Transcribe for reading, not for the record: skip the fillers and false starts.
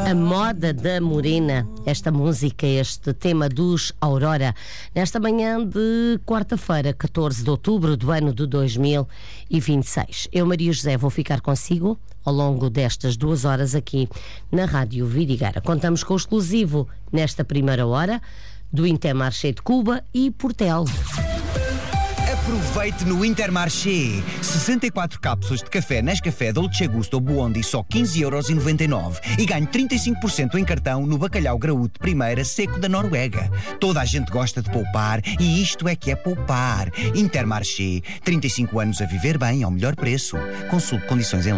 A moda da morena, esta música, este tema dos Aurora, nesta manhã de quarta-feira, 14 de outubro do ano de 2026. Eu, Maria José, vou ficar consigo ao longo destas 2 horas aqui na Rádio Vidigueira. Contamos com o exclusivo nesta primeira hora do Intermarché de Cuba e Portel. Aproveite no Intermarché 64 cápsulas de café Nescafé Dolce Gusto Buondi só 15,99€ e ganhe 35% em cartão no bacalhau graúdo primeira seco da Noruega. Toda a gente gosta de poupar e isto é que é poupar. Intermarché, 35 anos a viver bem ao melhor preço. Consulte condições em